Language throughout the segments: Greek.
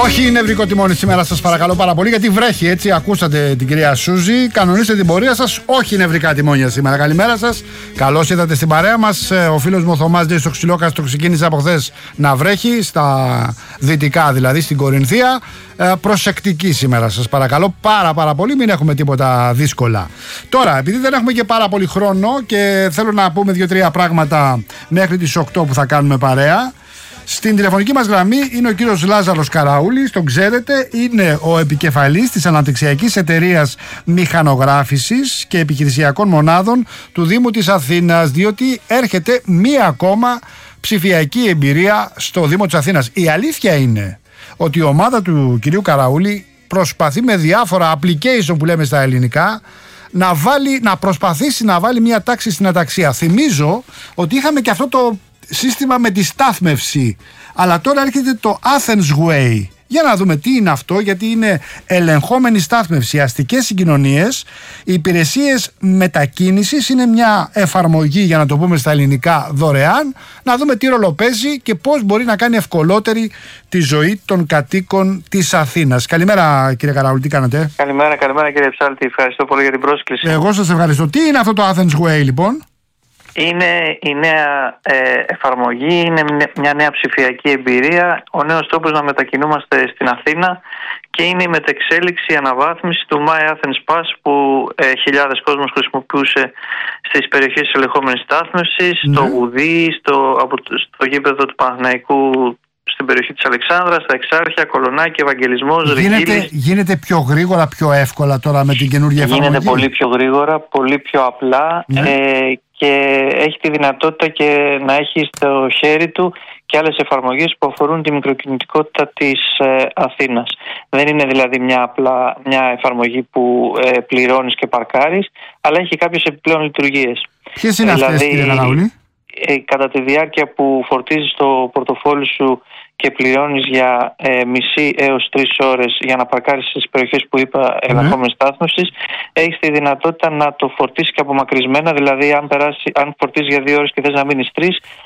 Όχι νευρικό τιμόνι σήμερα, σας παρακαλώ πάρα πολύ, γιατί βρέχει, έτσι. Ακούσατε την κυρία Σούζη. Κανονίστε την πορεία σας. Όχι νευρικά τιμόνια σήμερα. Καλημέρα σας. Καλώς ήρθατε στην παρέα μας. Ο φίλος μου ο Θωμάς λέει στο Ξυλόκαστρο ξεκίνησε από χθες να βρέχει, στα δυτικά δηλαδή, στην Κορινθία. Προσεκτική σήμερα, σας παρακαλώ πάρα πολύ. Μην έχουμε τίποτα δύσκολα. Τώρα, επειδή δεν έχουμε και πάρα πολύ χρόνο και θέλω να πούμε 2-3 πράγματα μέχρι τις 8 που θα κάνουμε παρέα. Στην τηλεφωνική μας γραμμή είναι ο κύριος Λάζαρος Καραούλης, τον ξέρετε, είναι ο επικεφαλής της Αναπτυξιακής Εταιρείας Μηχανογράφησης και Επιχειρησιακών Μονάδων του Δήμου της Αθήνας, διότι έρχεται μία ακόμα ψηφιακή εμπειρία στο Δήμο της Αθήνας. Η αλήθεια είναι ότι η ομάδα του κυρίου Καραούλη προσπαθεί με διάφορα application που λέμε στα ελληνικά να προσπαθήσει να βάλει μία τάξη στην αταξία. Θυμίζω ότι είχαμε και αυτό το σύστημα με τη στάθμευση, αλλά τώρα έρχεται το Athens Way. Για να δούμε τι είναι αυτό, γιατί είναι ελεγχόμενη στάθμευση, αστικές συγκοινωνίες, οι υπηρεσίες μετακίνησης, είναι μια εφαρμογή, για να το πούμε στα ελληνικά, δωρεάν. Να δούμε τι ρόλο παίζει και πώς μπορεί να κάνει ευκολότερη τη ζωή των κατοίκων της Αθήνας. Καλημέρα κύριε Καραούλη, τι κάνετε? Καλημέρα κύριε Ψάλτη, ευχαριστώ πολύ για την πρόσκληση. Εγώ σας ευχαριστώ. Τι είναι αυτό το Athens Way λοιπόν? Είναι η νέα εφαρμογή, είναι μια νέα ψηφιακή εμπειρία, ο νέος τρόπος να μετακινούμαστε στην Αθήνα και είναι η μετεξέλιξη, η αναβάθμιση του My Athens Pass που χιλιάδες κόσμος χρησιμοποιούσε στις περιοχές της ελεγχόμενης στάθμευσης, στο Γουδί, στο γήπεδο του Παναθηναϊκού, στην περιοχή της Αλεξάνδρας, στα Εξάρχεια, Κολονάκι, Ευαγγελισμός, Ριγίλης. Γίνεται πιο γρήγορα, πιο εύκολα τώρα με την καινούργια εφαρμογή? Γίνεται πολύ πιο γρήγορα, πολύ πιο απλά και έχει τη δυνατότητα και να έχει στο χέρι του και άλλες εφαρμογές που αφορούν τη μικροκινητικότητα της Αθήνας. Δεν είναι δηλαδή μια εφαρμογή που πληρώνεις και παρκάρεις, αλλά έχει κάποιες επιπλέον λειτουργίες. Ποιες είναι αυτές, κύριε Καραούλη? Κατά τη διάρκεια που φορτίζεις το πορτοφόλι σου και πληρώνεις για μισή έως 3 ώρες για να παρκάρεις στις περιοχές που είπα ελεγχόμενης στάθμευσης, έχεις τη δυνατότητα να το φορτίσεις και απομακρυσμένα. Δηλαδή αν φορτίσεις για 2 ώρες και θες να μείνεις 3,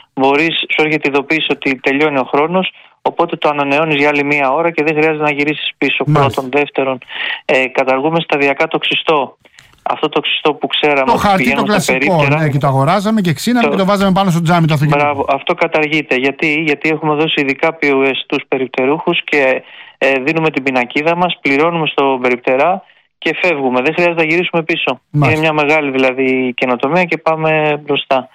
σου έρχεται ειδοποίηση ότι τελειώνει ο χρόνος, οπότε το ανανεώνεις για άλλη 1 ώρα και δεν χρειάζεται να γυρίσεις πίσω. Πρώτον. Δεύτερον, καταργούμε σταδιακά το ξυστό. Αυτό το ξυστό που ξέραμε, το χαρτί το κλασικό, ναι, και το αγοράζαμε και ξύναμε και το βάζαμε πάνω στο τζάμι το αυτοκίνητο. Μπράβο, αυτό καταργείται. Γιατί έχουμε δώσει ειδικά POS στους περιπτερούχους και δίνουμε την πινακίδα μας, πληρώνουμε στο περιπτερά και φεύγουμε. Δεν χρειάζεται να γυρίσουμε πίσω. Είναι μια μεγάλη δηλαδή καινοτομία και πάμε μπροστά.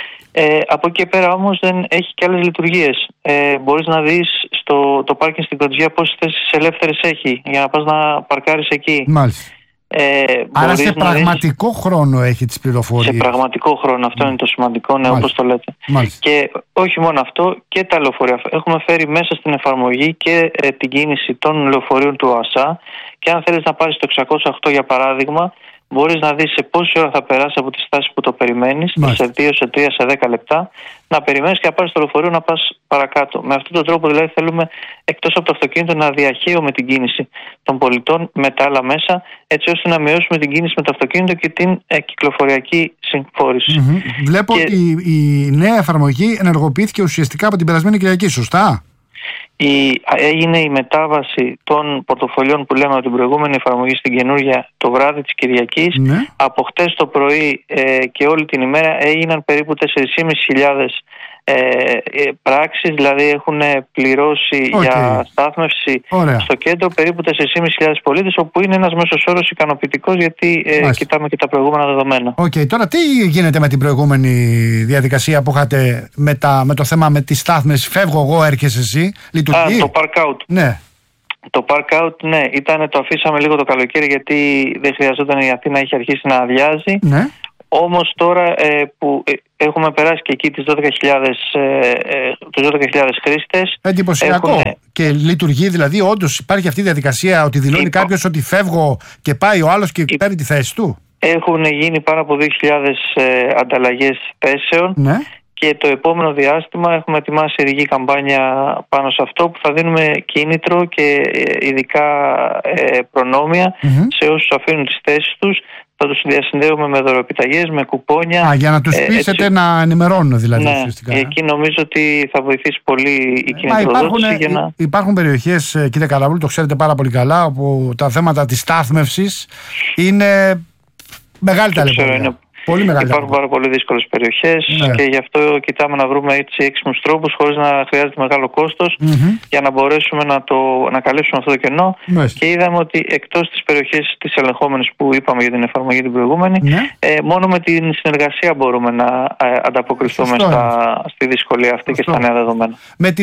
Από εκεί πέρα όμως δεν έχει και άλλες λειτουργίες. Μπορείς να δεις το πάρκινγκ στην Κοντζιά πόσες θέσεις ελεύθερες έχει για να πας να παρκάρεις εκεί. Μάλιστα. Άρα σε πραγματικό χρόνο έχει τις πληροφορίες. Σε πραγματικό χρόνο, αυτό είναι το σημαντικό, ναι, όπως το λέτε. Μάλιστα. Και όχι μόνο αυτό, και τα λεωφορεία. Έχουμε φέρει μέσα στην εφαρμογή και την κίνηση των λεωφορείων του ΟΑΣΑ, και αν θέλεις να πάρεις το 608 για παράδειγμα, μπορείς να δεις σε πόση ώρα θα περάσει από τη στάση που το περιμένεις, σε 2, σε 3, σε 10 λεπτά, να περιμένεις και να πάρεις το λεωφορείο να πας παρακάτω. Με αυτόν τον τρόπο δηλαδή θέλουμε εκτός από το αυτοκίνητο να διαχέουμε την κίνηση των πολιτών με τα άλλα μέσα, έτσι ώστε να μειώσουμε την κίνηση με το αυτοκίνητο και την κυκλοφοριακή συμφόρηση. Βλέπω ότι η νέα εφαρμογή ενεργοποιήθηκε ουσιαστικά από την περασμένη Κυριακή, σωστά? Έγινε η μετάβαση των πορτοφολιών που λέμε από την προηγούμενη εφαρμογή στην καινούργια το βράδυ της Κυριακής. Από χτες το πρωί και όλη την ημέρα έγιναν περίπου 4.500 πράξεις, δηλαδή έχουν πληρώσει για στάθμευση στο κέντρο περίπου 4.500 πολίτες, όπου είναι ένας μέσος όρος ικανοποιητικός, γιατί κοιτάμε και τα προηγούμενα δεδομένα. Τώρα τι γίνεται με την προηγούμενη διαδικασία που είχατε με το θέμα με τη στάθμευση? Φεύγω εγώ, έρχεσαι εσύ, λειτουργεί? Το park out. Ναι. Το park out, ναι, το αφήσαμε λίγο το καλοκαίρι, γιατί δεν χρειαζόταν, η Αθήνα είχε αρχίσει να αδειάζει. Ναι. Όμως τώρα που έχουμε περάσει και εκεί τους 12.000 χρήστες. Εντυπωσιακό. Και λειτουργεί δηλαδή, όντως υπάρχει αυτή η διαδικασία ότι δηλώνει κάποιος ότι φεύγω και πάει ο άλλος και παίρνει τη θέση του? Έχουν γίνει πάνω από 2.000 ανταλλαγές θέσεων. Ναι. Και το επόμενο διάστημα έχουμε ετοιμάσει ειδική καμπάνια πάνω σε αυτό, που θα δίνουμε κίνητρο και ειδικά προνόμια σε όσους αφήνουν τις θέσεις τους. Θα τους διασυνδέουμε με δωροεπιταγές, με κουπόνια. Για να τους πείσετε να ενημερώνουν δηλαδή. Ναι, εκεί νομίζω ότι θα βοηθήσει πολύ η κινητροδότηση. Υπάρχουν περιοχές, κύριε Καραούλη, το ξέρετε πάρα πολύ καλά, όπου τα θέματα της στάθμευσης είναι μεγάλη ταλαιπωρία. Υπάρχουν πάρα πολύ δύσκολες περιοχές και γι' αυτό κοιτάμε να βρούμε έτσι έξυπνους τρόπους χωρίς να χρειάζεται μεγάλο κόστος για να μπορέσουμε να καλύψουμε αυτό το κενό. Και είδαμε ότι εκτός της περιοχής της ελεγχόμενης που είπαμε για την εφαρμογή την προηγούμενη, μόνο με την συνεργασία μπορούμε να ανταποκριθούμε στη δυσκολία αυτή και στα νέα δεδομένα.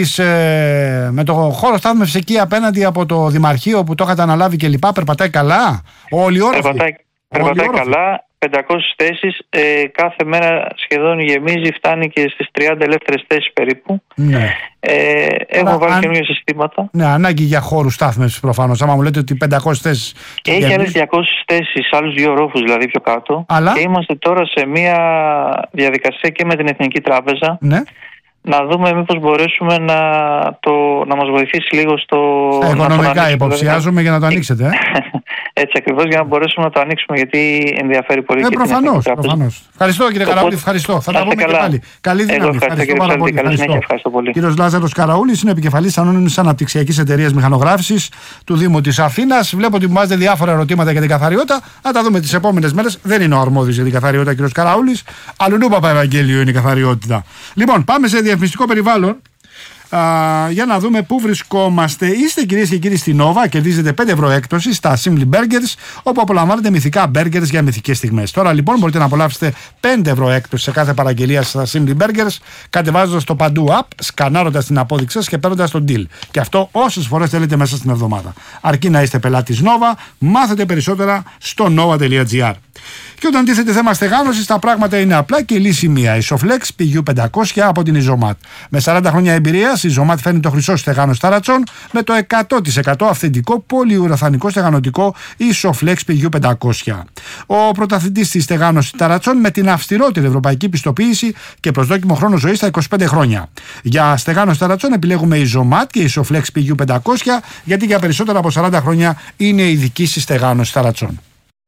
Με το χώρο στάθμευσης εκεί απέναντι από το Δημαρχείο που το είχατε αναλάβει και λοιπά, περπατάει καλά όλη η ώρα? Περπατάει καλά. 500 θέσεις, κάθε μέρα σχεδόν γεμίζει, φτάνει και στις 30 ελεύθερες θέσεις περίπου. Έχουμε βάλει καινούργια συστήματα. Ναι, ανάγκη για χώρους στάθμευσης προφανώς. Άμα μου λέτε ότι 500 θέσεις. Και έχει άλλες 200 θέσεις, άλλους 2 ρόφους δηλαδή πιο κάτω. Και είμαστε τώρα σε μια διαδικασία και με την Εθνική Τράπεζα. Να δούμε μήπως μπορέσουμε να μας βοηθήσει λίγο στο... Οικονομικά υποψιάζομαι για να το ανοίξετε. Έτσι ακριβώς, για να μπορέσουμε να το ανοίξουμε, γιατί ενδιαφέρει πολύ και προφανώς. Ευχαριστώ κύριε Καραούλη, ευχαριστώ. Θα τα πούμε και πάλι. Καλή δύναμη. Ευχαριστώ πάρα πολύ. Ευχαριστώ πολύ. Κύριος Λάζαρος Καραούλης είναι επικεφαλής Ανώνυμης Αναπτυξιακής Εταιρείας Μηχανογράφησης του Δήμου της Αθήνας. Βλέπω ότι μου βάζετε διάφορα ερωτήματα για την καθαριότητα. Θα τα δούμε τις επόμενες μέρες. Δεν είναι ο αρμόδιος για την καθαριότητα κύριος Καραούλης. Αλλού Παπαευαγγέλιο είναι η καθαριότητα. Λοιπόν, πάμε σε διαφημιστικό περιβάλλον. Για να δούμε πού βρισκόμαστε. Είστε κυρίες και κύριοι στην Nova, κερδίζετε 5 ευρώ έκπτωση στα Simply Burgers, όπου απολαμβάνετε μυθικά burgers για μυθικές στιγμές. Τώρα λοιπόν μπορείτε να απολαύσετε 5 ευρώ έκπτωση σε κάθε παραγγελία στα Simply Burgers, κατεβάζοντας το παντού app, σκανάροντας την απόδειξή σας και παίρνοντας τον deal. Και αυτό όσες φορές θέλετε μέσα στην εβδομάδα. Αρκεί να είστε πελάτης Nova, μάθετε περισσότερα στο nova.gr. Και όταν τίθεται θέμα στεγάνωσης, τα πράγματα είναι απλά και η λύση μία. Isoflex PU500 από την Isomat. Με 40 χρόνια εμπειρίας, η Isomat φέρνει το χρυσό στεγάνος ταρατσών με το 100% αυθεντικό πολυουραθανικό στεγανοτικό Isoflex PU500. Ο πρωταθλητής της στεγάνωσης ταρατσών με την αυστηρότερη ευρωπαϊκή πιστοποίηση και προσδόκιμο χρόνο ζωής στα 25 χρόνια. Για στεγάνωση ταρατσών επιλέγουμε Isomat και Isoflex PU500, γιατί για περισσότερα από 40 χρόνια είναι ειδική στη στεγάνωση ταρατσών.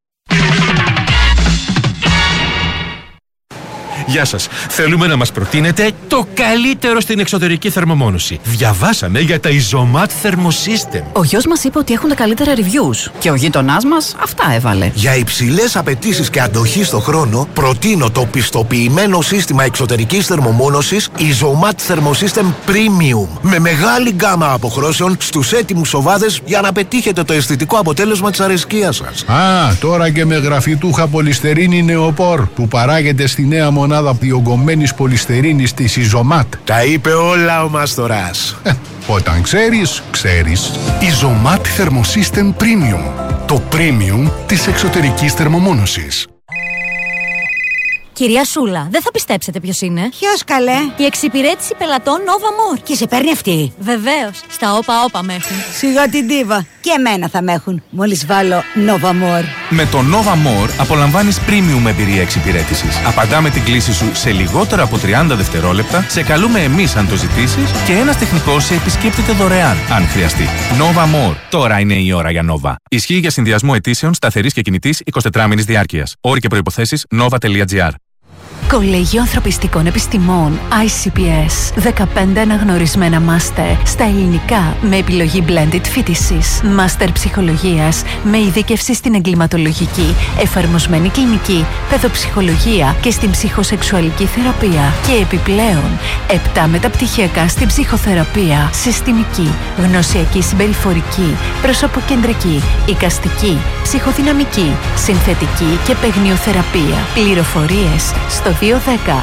Γεια σας. Θέλουμε να μας προτείνετε το καλύτερο στην εξωτερική θερμομόνωση. Διαβάσαμε για τα Isomat Thermosystem. Ο γιος μας είπε ότι έχουν τα καλύτερα reviews. Και ο γείτονάς μας αυτά έβαλε. Για υψηλές απαιτήσεις και αντοχή στο χρόνο, προτείνω το πιστοποιημένο σύστημα εξωτερικής θερμομόνωσης Isomat Thermosystem Premium. Με μεγάλη γκάμα αποχρώσεων στους έτοιμους οβάδες για να πετύχετε το αισθητικό αποτέλεσμα της αρεσκίας σας. Τώρα και με γραφιτούχα πολυστερίνη νεοπόρ που παράγεται στη νέα μονάδα διογκωμένης πολυστερίνης της Isomat. Τα είπε όλα ο Μάστορας. Όταν ξέρεις, ξέρεις. Isomat Thermosystem Premium. Το premium της εξωτερικής θερμομόνωσης. Κυρία Σούλα, δεν θα πιστέψετε ποιος είναι. Ποιος καλέ? Η εξυπηρέτηση πελατών Nova More. Και σε παίρνει αυτή? Βεβαίως, στα όπα με έχουν. Σιγά την τίβα. Και εμένα θα με έχουν, μόλις βάλω Nova More. Με το Nova More απολαμβάνεις premium εμπειρία εξυπηρέτησης. Απαντάμε την κλήση σου σε λιγότερα από 30 δευτερόλεπτα, σε καλούμε εμείς αν το ζητήσεις και ένας τεχνικός σε επισκέπτεται δωρεάν, αν χρειαστεί. Nova More. Τώρα είναι η ώρα για Nova. Ισχύει για συνδυασμό αιτήσεων σταθερής και κινητής 24 μήνης διάρκειας. Όροι και προϋποθέσεις nova.gr. Κολέγιο Ανθρωπιστικών Επιστημών ICPS. 15 αναγνωρισμένα μάστερ στα ελληνικά με επιλογή blended φοιτησης. Μάστερ ψυχολογίας με ειδίκευση στην εγκληματολογική, εφαρμοσμένη κλινική, παιδοψυχολογία και στην ψυχοσεξουαλική θεραπεία. Και επιπλέον 7 μεταπτυχιακά στην ψυχοθεραπεία, συστημική, γνωσιακή συμπεριφορική, προσωποκεντρική, εικαστική, ψυχοδυναμική, συνθετική και παιγνιοθεραπεία. Πληροφορίες στο 210-645-65-65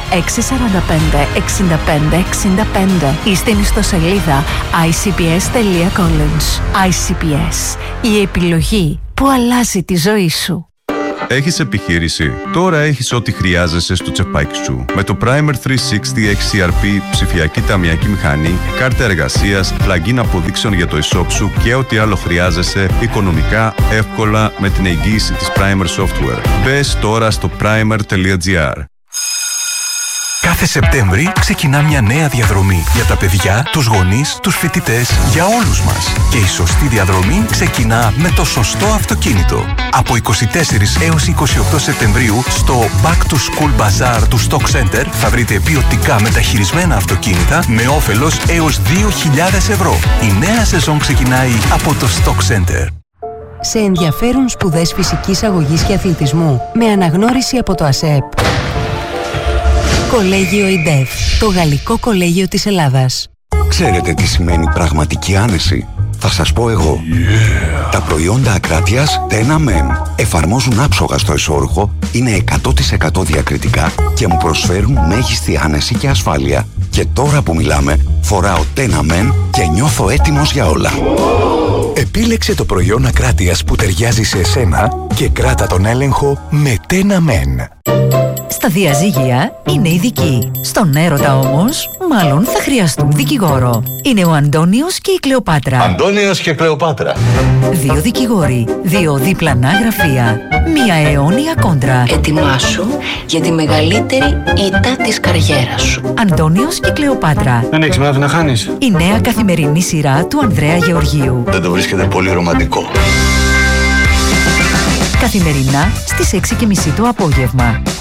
ή στην ιστοσελίδα icps.college. ICPS. Η επιλογή που αλλάζει τη ζωή σου. Έχεις επιχείρηση? Τώρα έχεις ό,τι χρειάζεσαι στο τσεπάκι σου. Με το Primer 360 XCRP, ψηφιακή ταμιακή μηχανή, κάρτα εργασίας, plugin αποδείξεων για το e-shop σου και ό,τι άλλο χρειάζεσαι οικονομικά, εύκολα με την εγγύηση της Primer Software. Μπες τώρα στο primer.gr. Κάθε Σεπτέμβρη ξεκινά μια νέα διαδρομή για τα παιδιά, τους γονείς, τους φοιτητές, για όλους μας. Και η σωστή διαδρομή ξεκινά με το σωστό αυτοκίνητο. Από 24 έως 28 Σεπτεμβρίου στο Back to School Bazaar του Stock Center θα βρείτε ποιοτικά μεταχειρισμένα αυτοκίνητα με όφελος έως 2.000 ευρώ. Η νέα σεζόν ξεκινάει από το Stock Center. Σε ενδιαφέρουν σπουδές φυσικής αγωγής και αθλητισμού με αναγνώριση από το ΑΣΕΠ. Κολέγιο ΙΝΤΕΦ, το γαλλικό κολέγιο της Ελλάδας. Ξέρετε τι σημαίνει πραγματική άνεση? Θα σας πω εγώ. Τα προϊόντα Ακράτειας Tena Men εφαρμόζουν άψογα στο εσώρουχο, είναι 100% διακριτικά και μου προσφέρουν μέγιστη άνεση και ασφάλεια. Και τώρα που μιλάμε, φοράω Tena Men και νιώθω έτοιμος για όλα. Επίλεξε το προϊόν Ακράτειας που ταιριάζει σε εσένα και κράτα τον έλεγχο με Tena Men. Στα διαζύγια είναι ειδικοί. Στον έρωτα όμως, μάλλον θα χρειαστούν δικηγόρο. Είναι ο Αντώνιος και η Κλεοπάτρα. Αντώνιος και Κλεοπάτρα. 2 δικηγόροι, 2 διπλανά γραφεία, 1 αιώνια κόντρα. Ετοιμάσου για τη μεγαλύτερη ήττα της καριέρας σου. Αντώνιος και Κλεοπάτρα. Δεν έχεις μάθει να χάνεις. Η νέα καθημερινή σειρά του Ανδρέα Γεωργίου. Δεν το βρίσκεται πολύ ρομαντικό. Καθημερινά στις 6:30 το απόγευμα.